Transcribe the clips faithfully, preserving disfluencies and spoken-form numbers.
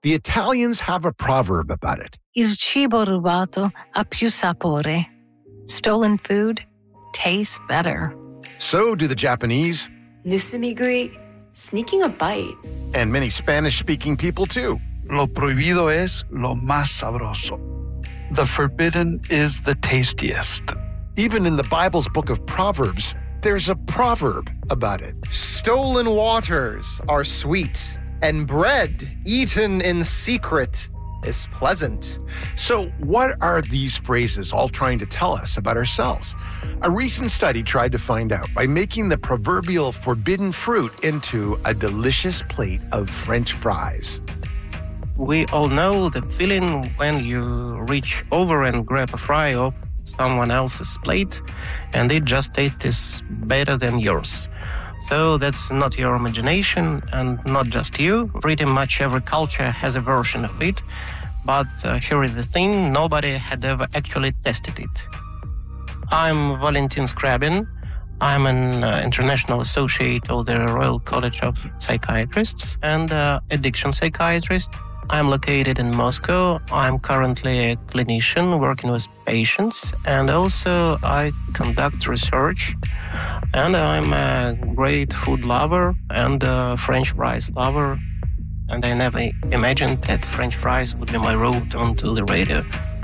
The Italians have a proverb about it. Il cibo rubato ha più sapore. Stolen food tastes better. So do the Japanese. Nusumiguri, sneaking a bite. And many Spanish-speaking people, too. Lo prohibido es lo más sabroso. The forbidden is the tastiest. Even in the Bible's book of Proverbs, there's a proverb about it. Stolen waters are sweet, and bread eaten in secret is pleasant. So what are these phrases all trying to tell us about ourselves? A recent study tried to find out by making the proverbial forbidden fruit into a delicious plate of French fries. We all know the feeling when you reach over and grab a fry off someone else's plate and it just tastes better than yours. So that's not your imagination and not just you. Pretty much every culture has a version of it. But uh, here is the thing, nobody had ever actually tested it. I'm Valentin Skrabin. I'm an uh, international associate of the Royal College of Psychiatrists and uh, addiction psychiatrist. I'm located in Moscow. I'm currently a clinician working with patients, and also I conduct research. And I'm a great food lover and a French fries lover. And I never imagined that French fries would be my route onto the radio.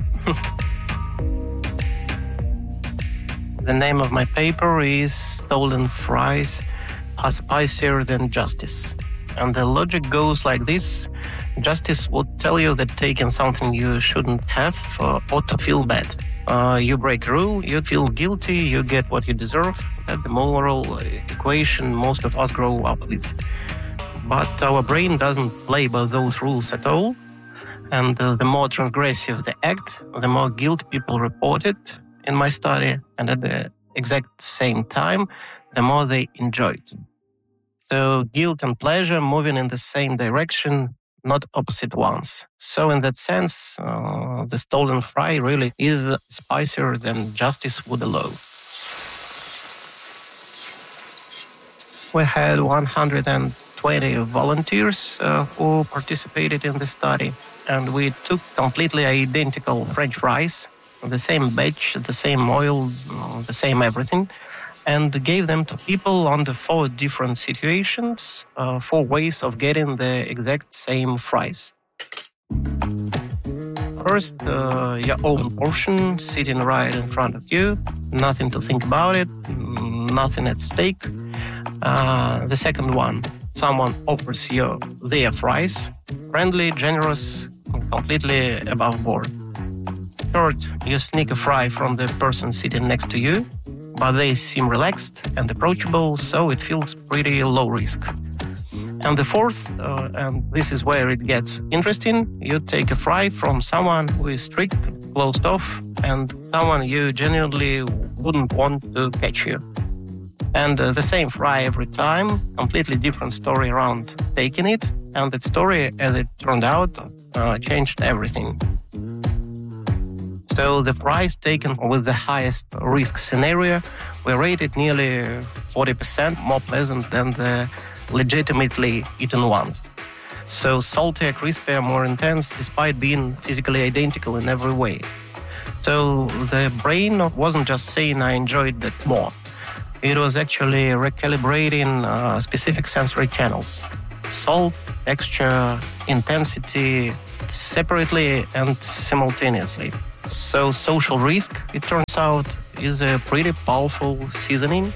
The name of my paper is Stolen Fries Are Spicier Than Justice. And the logic goes like this. Justice would tell you that taking something you shouldn't have uh, ought to feel bad. Uh, you break a rule, you feel guilty, you get what you deserve. That's the moral equation most of us grow up with. But our brain doesn't play by those rules at all. And uh, the more transgressive the act, the more guilt people report it in my study. And at the exact same time, the more they enjoy it. So guilt and pleasure moving in the same direction, not opposite ones. So in that sense, uh, the stolen fry really is spicier than justice would allow. We had one hundred twenty volunteers uh, who participated in the study, and we took completely identical French fries, the same batch, the same oil, the same everything, and gave them to people under four different situations, uh, four ways of getting the exact same fries. First, uh, your own portion sitting right in front of you, nothing to think about it, nothing at stake. Uh, the second one, someone offers you their fries, friendly, generous, completely above board. Third, you sneak a fry from the person sitting next to you, but they seem relaxed and approachable, so it feels pretty low risk. And the fourth, uh, and this is where it gets interesting, you take a fry from someone who is strict, closed off, and someone you genuinely wouldn't want to catch you. And uh, the same fry every time, completely different story around taking it, and that story, as it turned out, uh, changed everything. So the fries taken with the highest risk scenario were rated nearly forty percent more pleasant than the legitimately eaten ones. So saltier, crispier, more intense, despite being physically identical in every way. So the brain wasn't just saying I enjoyed that more. It was actually recalibrating uh, specific sensory channels. Salt, texture, intensity, separately and simultaneously. So social risk, it turns out, is a pretty powerful seasoning.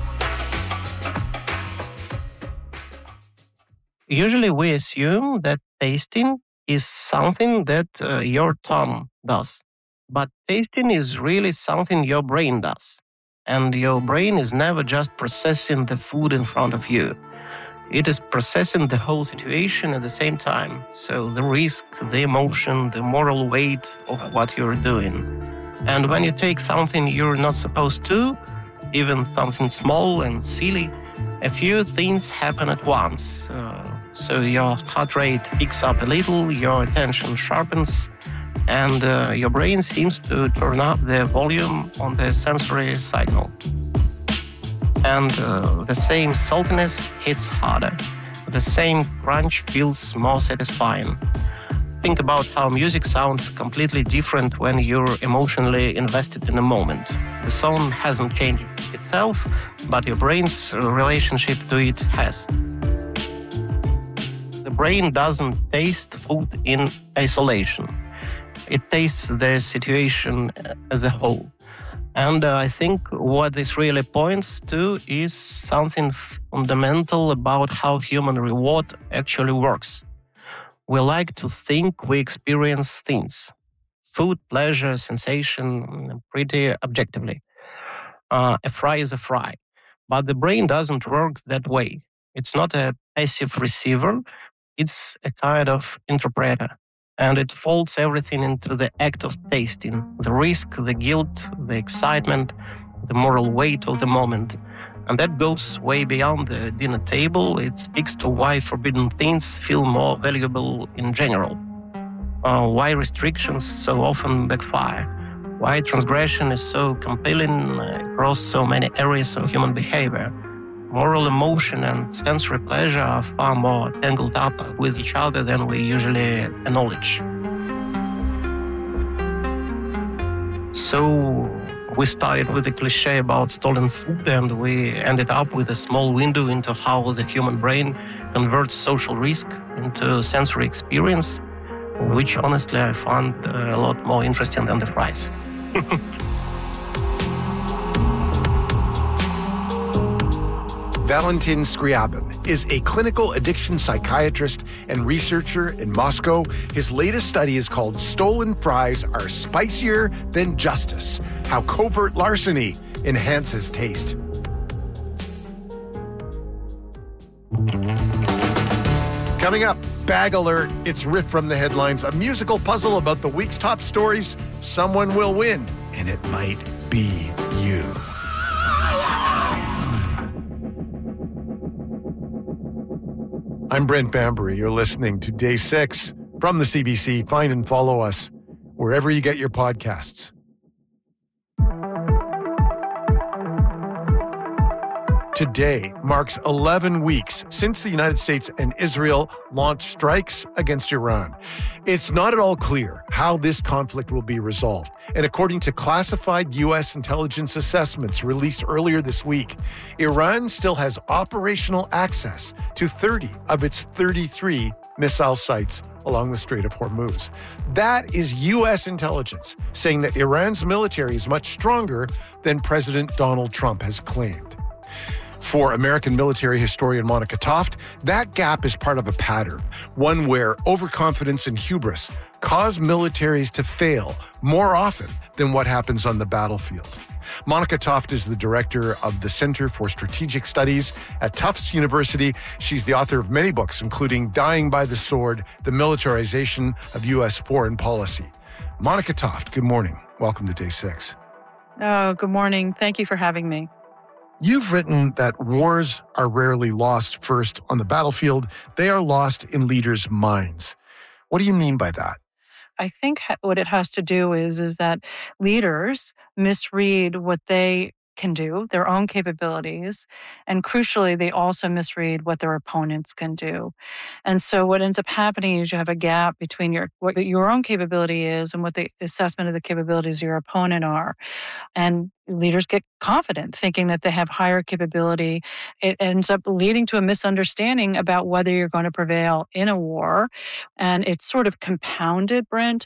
Usually we assume that tasting is something that uh, your tongue does. But tasting is really something your brain does. And your brain is never just processing the food in front of you. It is processing the whole situation at the same time. So the risk, the emotion, the moral weight of what you're doing. And when you take something you're not supposed to, even something small and silly, a few things happen at once. Uh, so your heart rate picks up a little, your attention sharpens, and uh, your brain seems to turn up the volume on the sensory signal. And uh, the same saltiness hits harder. The same crunch feels more satisfying. think about how music sounds completely different when you're emotionally invested in a moment. The song hasn't changed itself, but your brain's relationship to it has. The brain doesn't taste food in isolation. It tastes the situation as a whole. And uh, I think what this really points to is something fundamental about how human reward actually works. We like to think we experience things, food, pleasure, sensation, pretty objectively. Uh, a fry is a fry. But the brain doesn't work that way. It's not a passive receiver. It's a kind of interpreter. And it folds everything into the act of tasting, the risk, the guilt, the excitement, the moral weight of the moment. And that goes way beyond the dinner table. It speaks to why forbidden things feel more valuable in general. Uh, why restrictions so often backfire. Why transgression is so compelling across so many areas of human behavior. Moral emotion and sensory pleasure are far more tangled up with each other than we usually acknowledge. So we started with a cliche about stolen food, and we ended up with a small window into how the human brain converts social risk into sensory experience, which honestly I found a lot more interesting than the fries. Valentin Skryabin is a clinical addiction psychiatrist and researcher in Moscow. His latest study is called Stolen Fries Are Spicier Than Justice: How Covert Larceny Enhances Taste. Coming up, Bag Alert. It's ripped from the headlines, a musical puzzle about the week's top stories. Someone will win, and it might be you. I'm Brent Bambury. You're listening to Day six from the C B C. Find and follow us wherever you get your podcasts. Today marks eleven weeks since the United States and Israel launched strikes against Iran. It's not at all clear how this conflict will be resolved. And according to classified U S intelligence assessments released earlier this week, Iran still has operational access to thirty of its thirty-three missile sites along the Strait of Hormuz. That is U S intelligence saying that Iran's military is much stronger than President Donald Trump has claimed. For American military historian Monica Toft, that gap is part of a pattern, one where overconfidence and hubris cause militaries to fail more often than what happens on the battlefield. Monica Toft is the director of the Center for Strategic Studies at Tufts University. She's the author of many books, including Dying by the Sword, The Militarization of U S Foreign Policy. Monica Toft, good morning. Welcome to Day six. Oh, good morning. Thank you for having me. You've written that wars are rarely lost first on the battlefield. They are lost in leaders' minds. What do you mean by that? I think what it has to do is, is that leaders misread what they can do, their own capabilities, and crucially, they also misread what their opponents can do. And so what ends up happening is you have a gap between your what your own capability is and what the assessment of the capabilities of your opponent are. And leaders get confident, thinking that they have higher capability. It ends up leading to a misunderstanding about whether you're going to prevail in a war. And it's sort of compounded, Brent,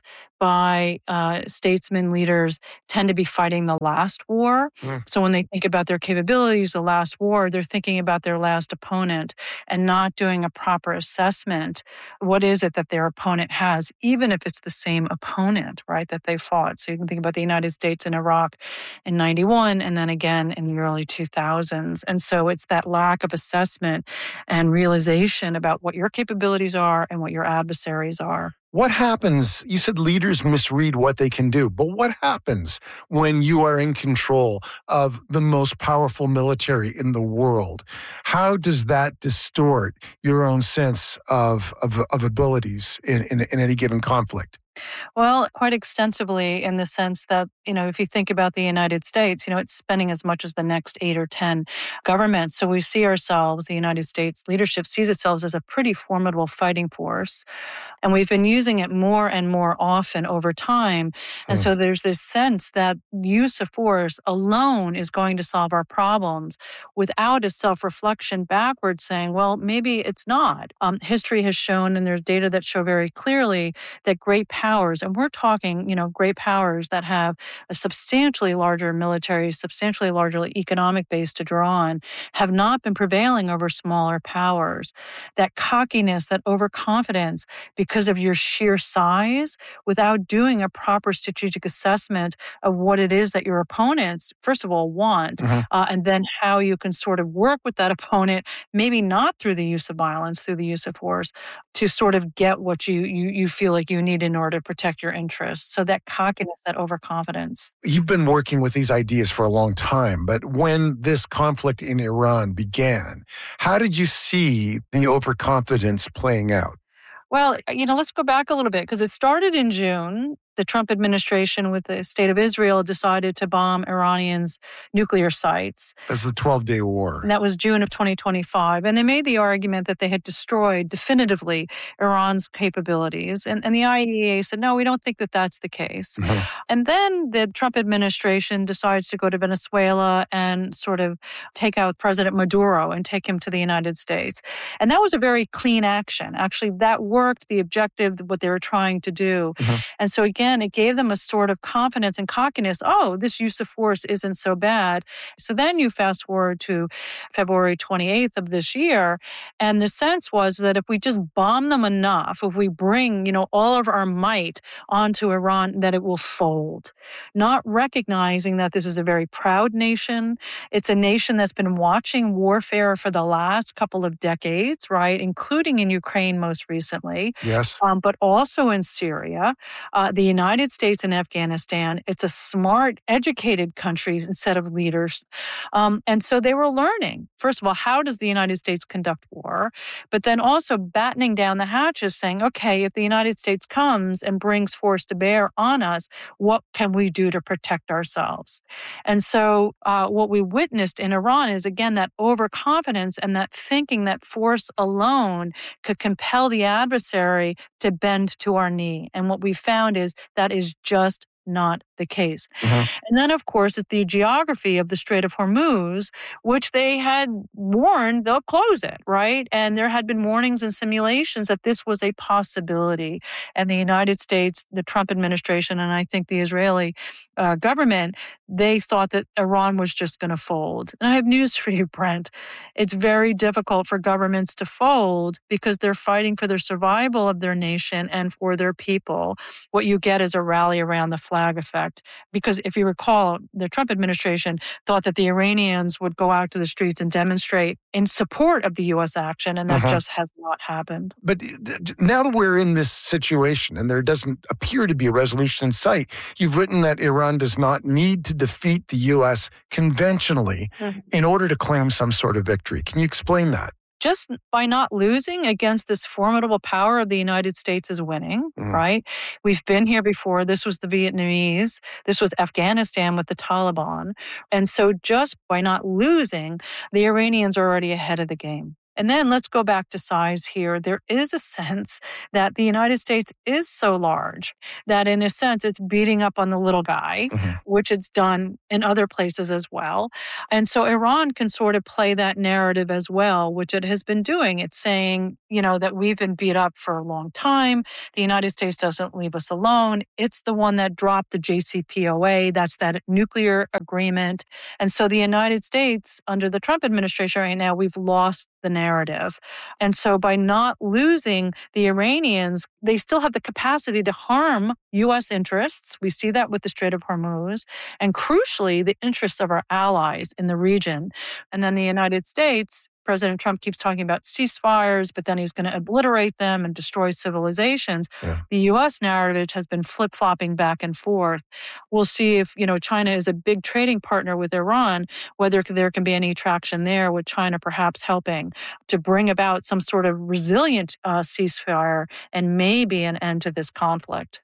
by uh, statesmen, leaders tend to be fighting the last war. Mm. So when they think about their capabilities, the last war, they're thinking about their last opponent and not doing a proper assessment. What is it that their opponent has, even if it's the same opponent, right, that they fought? So you can think about the United States and Iraq in ninety-one and then again in the early two thousands. And so it's that lack of assessment and realization about what your capabilities are and what your adversaries are. What happens? You said leaders misread what they can do, but what happens when you are in control of the most powerful military in the world? How does that distort your own sense of, of, of abilities in, in, in any given conflict? Well, quite extensively in the sense that, you know, if you think about the United States, you know, it's spending as much as the next eight or ten governments. So we see ourselves, the United States leadership sees itself as a pretty formidable fighting force. And we've been using it more and more often over time. And mm. so there's this sense that use of force alone is going to solve our problems without a self-reflection backwards saying, well, maybe it's not. Um, history has shown, and there's data that show very clearly that great powers, and we're talking, you know, great powers that have a substantially larger military, substantially larger economic base to draw on, have not been prevailing over smaller powers. That cockiness, that overconfidence, because of your sheer size, without doing a proper strategic assessment of what it is that your opponents, first of all, want, mm-hmm. uh, and then how you can sort of work with that opponent, maybe not through the use of violence, through the use of force, to sort of get what you you, you feel like you need in order to protect your interests. So that cockiness, that overconfidence. You've been working with these ideas for a long time, but when this conflict in Iran began, how did you see the overconfidence playing out? Well, you know, let's go back a little bit because it started in June. The Trump administration with the state of Israel decided to bomb Iranians' nuclear sites. That's the twelve-day war. And that was June of twenty twenty-five. And they made the argument that they had destroyed definitively Iran's capabilities. And, and the I A E A said, no, we don't think that that's the case. Mm-hmm. And then the Trump administration decides to go to Venezuela and sort of take out President Maduro and take him to the United States. And that was a very clean action. Actually, that worked, the objective, what they were trying to do. Mm-hmm. And so again, it gave them a sort of confidence and cockiness. Oh, this use of force isn't so bad. So then you fast forward to February twenty-eighth of this year. And the sense was that if we just bomb them enough, if we bring, you know, all of our might onto Iran, that it will fold. Not recognizing that this is a very proud nation. It's a nation that's been watching warfare for the last couple of decades, right? Including in Ukraine most recently. Yes. Um, but also in Syria. Uh, the United States and Afghanistan, it's a smart, educated country instead of leaders. Um, and so they were learning, first of all, how does the United States conduct war? But then also battening down the hatches saying, okay, if the United States comes and brings force to bear on us, what can we do to protect ourselves? And so uh, what we witnessed in Iran is, again, that overconfidence and that thinking that force alone could compel the adversary to bend to our knee. And what we found is that is just not the case. Mm-hmm. And then, of course, it's the geography of the Strait of Hormuz, which they had warned they'll close it, right? And there had been warnings and simulations that this was a possibility. And the United States, the Trump administration, and I think the Israeli uh, government, they thought that Iran was just going to fold. And I have news for you, Brent. It's very difficult for governments to fold because they're fighting for the survival of their nation and for their people. What you get is a rally around the flag effect. Because if you recall, the Trump administration thought that the Iranians would go out to the streets and demonstrate in support of the U S action, and that uh-huh. just has not happened. But now that we're in this situation and there doesn't appear to be a resolution in sight, you've written that Iran does not need to defeat the U S conventionally mm-hmm. in order to claim some sort of victory. Can you explain that? Just by not losing against this formidable power of the United States is winning, mm. right? We've been here before. This was the Vietnamese. This was Afghanistan with the Taliban. And so just by not losing, the Iranians are already ahead of the game. And then let's go back to size here. There is a sense that the United States is so large that in a sense it's beating up on the little guy, mm-hmm. which it's done in other places as well. And so Iran can sort of play that narrative as well, which it has been doing. It's saying, you know, that we've been beat up for a long time. The United States doesn't leave us alone. It's the one that dropped the J C P O A. That's that nuclear agreement. And so the United States, under the Trump administration right now, we've lost the narrative. And so by not losing the Iranians, they still have the capacity to harm U S interests. We see that with the Strait of Hormuz. And crucially, the interests of our allies in the region. And then the United States, President Trump keeps talking about ceasefires, but then he's going to obliterate them and destroy civilizations. Yeah. The U S narrative has been flip-flopping back and forth. We'll see if, you know, China is a big trading partner with Iran, whether there can be any traction there with China perhaps helping to bring about some sort of resilient uh, ceasefire and maybe an end to this conflict.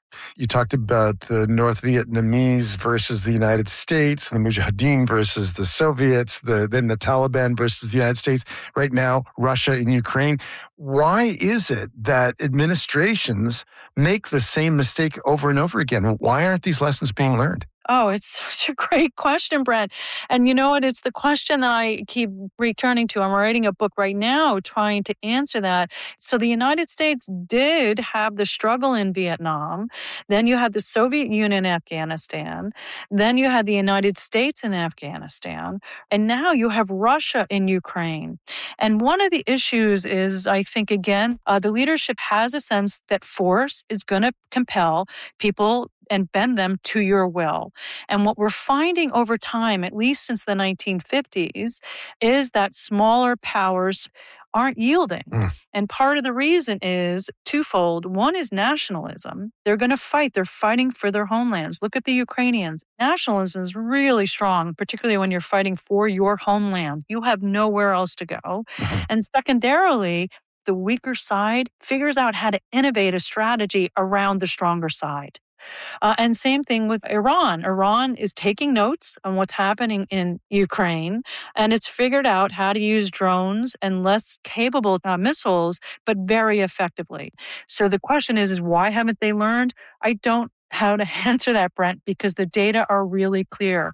You talked about the North Vietnamese versus the United States, the Mujahideen versus the Soviets, the, then the Taliban versus the United States. Right now, Russia and Ukraine. Why is it that administrations make the same mistake over and over again? Why aren't these lessons being learned? Oh, it's such a great question, Brent. And you know what? It's the question that I keep returning to. I'm writing a book right now trying to answer that. So the United States did have the struggle in Vietnam. Then you had the Soviet Union in Afghanistan. Then you had the United States in Afghanistan. And now you have Russia in Ukraine. And one of the issues is, I think, again, uh, the leadership has a sense that force is going to compel people and bend them to your will. And what we're finding over time, at least since the nineteen fifties, is that smaller powers aren't yielding. Mm. And part of the reason is twofold. One is nationalism. They're going to fight. They're fighting for their homelands. Look at the Ukrainians. Nationalism is really strong, particularly when you're fighting for your homeland. You have nowhere else to go. Mm-hmm. And secondarily, the weaker side figures out how to innovate a strategy around the stronger side. Uh, and same thing with Iran. Iran is taking notes on what's happening in Ukraine, and it's figured out how to use drones and less capable uh, missiles, but very effectively. So the question is, is why haven't they learned? I don't know how to answer that, Brent, because the data are really clear.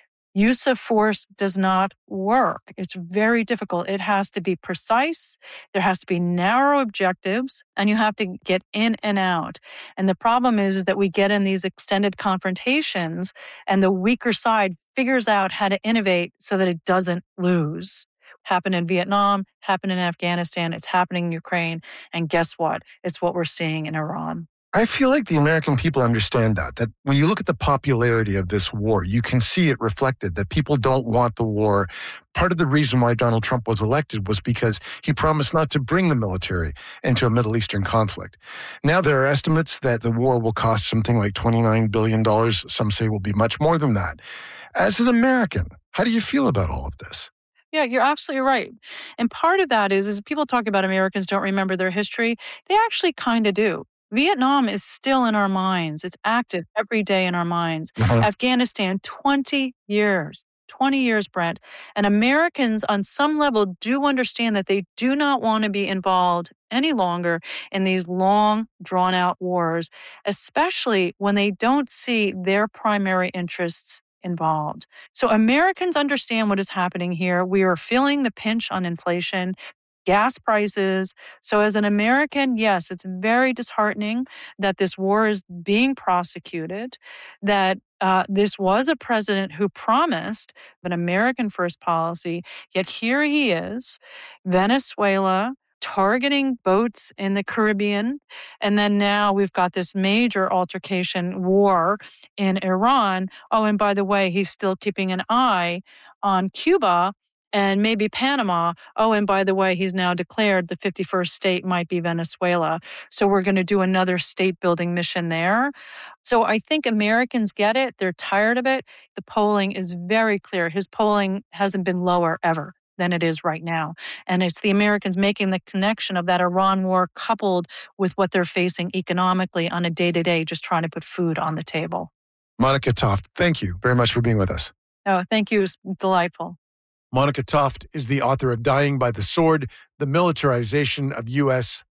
Use of force does not work. It's very difficult. It has to be precise. There has to be narrow objectives, and you have to get in and out. And the problem is, is that we get in these extended confrontations, and the weaker side figures out how to innovate so that it doesn't lose. Happened in Vietnam, happened in Afghanistan, it's happening in Ukraine, and guess what? It's what we're seeing in Iran. I feel like the American people understand that, that when you look at the popularity of this war, you can see it reflected, that people don't want the war. Part of the reason why Donald Trump was elected was because he promised not to bring the military into a Middle Eastern conflict. Now there are estimates that the war will cost something like twenty-nine billion dollars. Some say will be much more than that. As an American, how do you feel about all of this? Yeah, you're absolutely right. And part of that is, is people talk about Americans don't remember their history. They actually kind of do. Vietnam is still in our minds. It's active every day in our minds. Uh-huh. Afghanistan, twenty years. twenty years, Brent. And Americans on some level do understand that they do not want to be involved any longer in these long, drawn-out wars, especially when they don't see their primary interests involved. So Americans understand what is happening here. We are feeling the pinch on inflation, gas prices. So as an American, yes, it's very disheartening that this war is being prosecuted, that uh, this was a president who promised an American first policy, yet here he is, Venezuela, targeting boats in the Caribbean. And then now we've got this major altercation war in Iran. Oh, and by the way, he's still keeping an eye on Cuba and maybe Panama. Oh, and by the way, he's now declared the fifty-first state might be Venezuela. So we're going to do another state-building mission there. So I think Americans get it. They're tired of it. The polling is very clear. His polling hasn't been lower ever than it is right now. And it's the Americans making the connection of that Iran war coupled with what they're facing economically on a day-to-day, just trying to put food on the table. Monica Toft, thank you very much for being with us. Oh, thank you. It's delightful. Monica Toft is the author of Dying by the Sword, The Militarization of U S